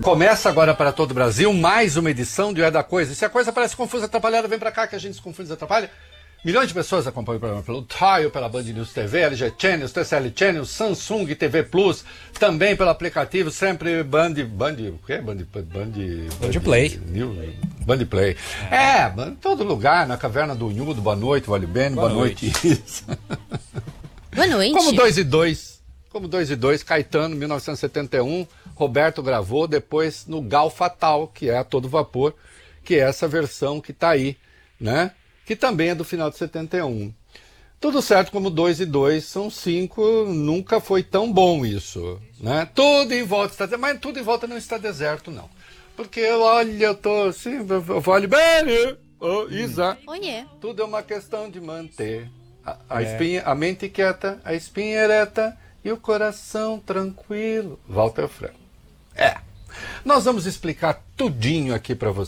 Começa agora para todo o Brasil mais uma edição de O É da Coisa. E se a coisa parece confusa, atrapalhada, vem para cá que a gente se confunde e desatrapalha. Milhões de pessoas acompanham o programa pelo Tile, pela Band News TV, LG Channels, TCL Channels, Samsung TV Plus, também pelo aplicativo, sempre Band Play. Band Play. Todo lugar, na Caverna do Unhudo, boa noite, Vale Bene, boa noite. Isso. Boa noite. Como 2 e 2, Caetano, 1971, Roberto gravou, depois no Gal Fatal, que é a todo vapor, que é essa versão que está aí, né? Que também é do final de 71. Tudo certo, como 2 e 2 são 5, nunca foi tão bom isso, né? Tudo em volta está deserto, mas tudo em volta não está deserto, não. Porque, olha, eu tô assim, Vale Bene, Isa. Oiê. Tudo é uma questão de manter a mente quieta, a espinha ereta e o coração tranquilo. Walter Franco. Nós vamos explicar tudinho aqui para você.